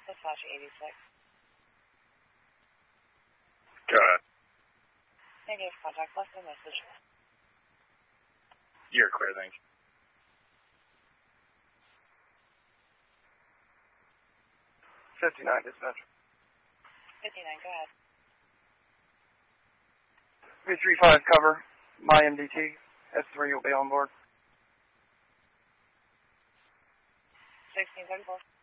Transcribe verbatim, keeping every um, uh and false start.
Dispatch eighty-six. Go ahead. Negative contact, left a message. You're clear, thank you. fifty-nine, dispatch. fifty-nine, go ahead. three three five, cover. My M D T. S three will be on board. sixteen thirty-four.